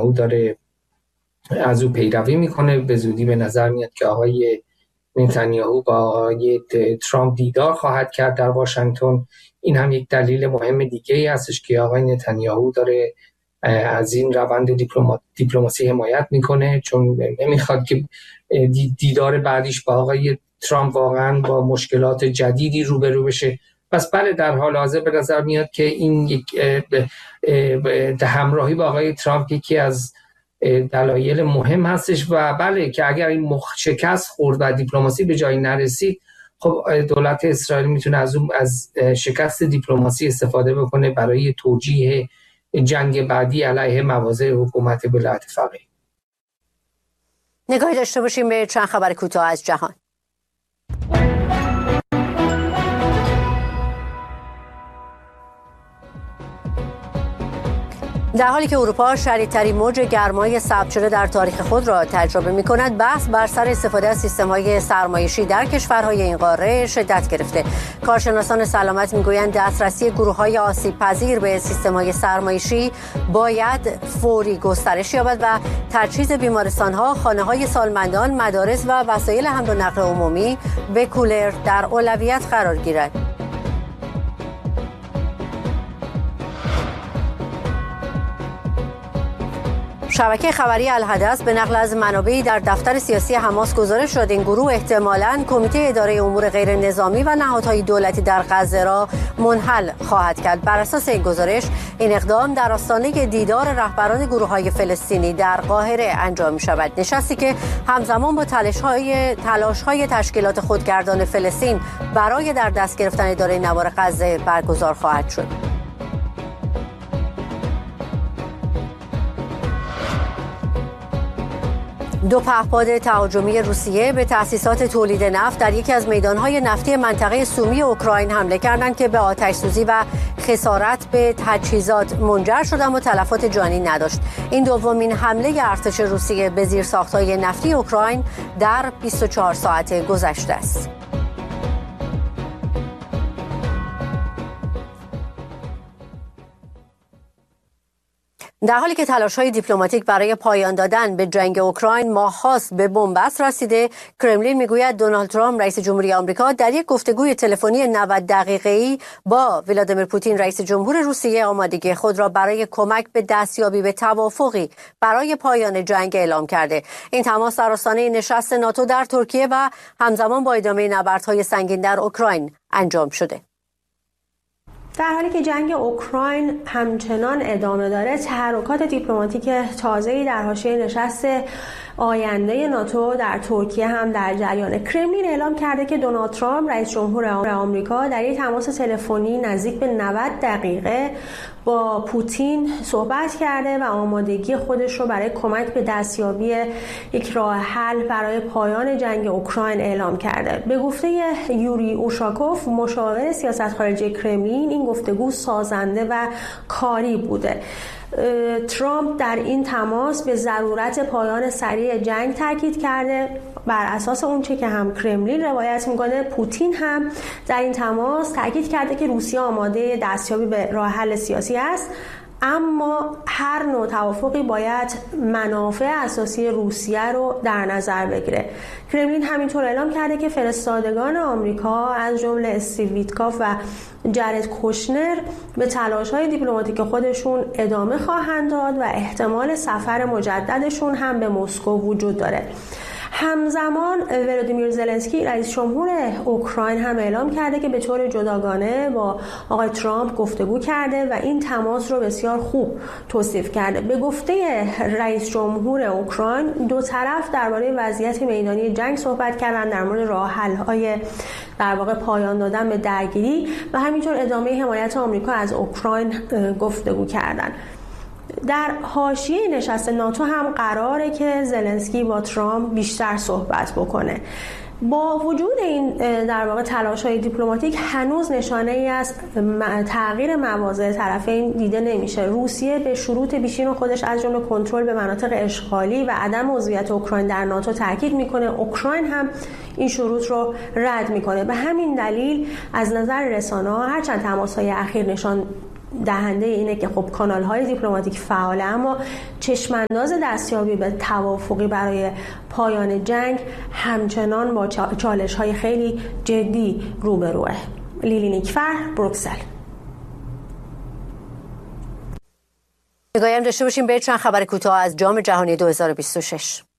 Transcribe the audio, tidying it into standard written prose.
نتانیاهو داره از او پیروی میکنه. به زودی به نظر میاد که آقای نتانیاهو با آقای ترامپ دیدار خواهد کرد در واشنگتن. این هم یک دلیل مهم دیگه ای هستش که آقای نتانیاهو داره از این روند دیپلماسی حمایت میکنه، چون نمیخواد که دیدار بعدیش با آقای ترامپ واقعا با مشکلات جدیدی روبرو بشه. پس بله، در حال حاضر به نظر میاد که این یک همراهی با آقای ترامپ یکی از دلایل مهم هستش و بله که اگر این شکست خورد و دیپلماسی به جایی نرسید، خب دولت اسرائیل میتونه از شکست دیپلماسی استفاده بکنه برای توجیه جنگ بعدی علیه مواضع حکومت ولایت فقیه. نگاهی داشته باشیم به چند خبر کوتاه از جهان. در حالی که اروپا شدیدترین موج گرمای ثبت شده در تاریخ خود را تجربه می‌کند، بحث بر سر استفاده از سیستم‌های سرمایشی در کشورهای این قاره شدت گرفته. کارشناسان سلامت می‌گویند دسترسی گروه‌های آسیب‌پذیر به سیستم‌های سرمایشی باید فوری گسترش یابد و تجهیز بیمارستان‌ها، خانه‌های سالمندان، مدارس و وسایل حمل و نقل عمومی به کولر در اولویت قرار گیرد. شبکه خبری الحدث به نقل از منابعی در دفتر سیاسی حماس گزارش داد این گروه احتمالاً کمیته اداره امور غیر نظامی و نهادهای دولتی در غزه را منحل خواهد کرد. بر اساس این گزارش، این اقدام در آستانه دیدار رهبران گروه‌های فلسطینی در قاهره انجام می‌شود. نشستی که همزمان با تلاش‌های تشکیلات خودگردان فلسطین برای در دست گرفتن اداره نوار غزه برگزار خواهد شد. دو پهپاد تهاجمی روسیه به تأسیسات تولید نفت در یکی از میدانهای نفتی منطقه سومی اوکراین حمله کردند که به آتش‌سوزی و خسارت به تجهیزات منجر شد اما تلفات جانی نداشت. این دومین حمله ارتش روسیه به زیرساخت‌های نفتی اوکراین در 24 ساعت گذشته است. در حالی که تلاش‌های دیپلماتیک برای پایان دادن به جنگ اوکراین ماه‌هاست به بنبست رسیده، کرملین میگوید دونالد ترامپ رئیس جمهوری آمریکا در یک گفتگوی تلفنی 90 دقیقه‌ای با ولادیمیر پوتین رئیس جمهور روسیه آمادگی خود را برای کمک به دستیابی به توافقی برای پایان جنگ اعلام کرده. این تماس در آستانه نشست ناتو در ترکیه و همزمان با ادامه نبردهای سنگین در اوکراین انجام شده. در حالی که جنگ اوکراین همچنان ادامه داره، تحرکات دیپلماتیک تازه‌ای در حاشیه نشست آینده ناتو در ترکیه هم در جریانه. کرملین اعلام کرده که دونالد ترامپ رئیس جمهور آمریکا در یک تماس تلفنی نزدیک به 90 دقیقه با پوتین صحبت کرده و آمادگی خودش رو برای کمک به دستیابی یک راه حل برای پایان جنگ اوکراین اعلام کرده. به گفته یوری اوشاکوف، مشاور سیاست خارجی کرملین، این گفتگو سازنده و کاری بوده. ترامپ در این تماس به ضرورت پایان سریع جنگ تاکید کرده. بر اساس اونچه که هم کرملین روایت میکنه، پوتین هم در این تماس تاکید کرده که روسیه آماده دستیابی به راه حل سیاسی است، اما هر نوع توافقی باید منافع اساسی روسیه رو در نظر بگیره. کرملین همینطور اعلام کرده که فرستادگان آمریکا از جمله استیو ویتکاف و جرد کوشنر به تلاش‌های دیپلماتیک خودشون ادامه خواهند داد و احتمال سفر مجددشون هم به مسکو وجود داره. همزمان ولادیمیر زلنسکی رئیس جمهور اوکراین هم اعلام کرده که به طور جداگانه با آقای ترامپ گفتگو کرده و این تماس رو بسیار خوب توصیف کرده. به گفته رئیس جمهور اوکراین، دو طرف درباره وضعیت میدانی جنگ صحبت کردن، در مورد راه حل‌های در واقع پایان دادن به درگیری و همینطور ادامه حمایت آمریکا از اوکراین گفتگو کردن. در حاشیه نشست ناتو هم قراره که زلنسکی با ترامپ بیشتر صحبت بکنه. با وجود این در واقع تلاش‌های دیپلماتیک، هنوز نشانه‌ای از تغییر مواضع طرفین دیده نمیشه. روسیه به شروط پیشین خودش از جمله کنترل به مناطق اشغالی و عدم عضویت اوکراین در ناتو تاکید میکنه. اوکراین هم این شروط رو رد میکنه. به همین دلیل از نظر رسانه‌ها هرچند تماس‌های اخیر نشان دهنده اینه که خب کانال‌های دیپلماتیک فعاله، اما چشم‌انداز دستیابی به توافقی برای پایان جنگ همچنان با چالش‌های خیلی جدی روبروه. لیلی نیکفر، بروکسل. نگاهی هم داشته باشیم به چند خبر کوتاه از جام جهانی 2026.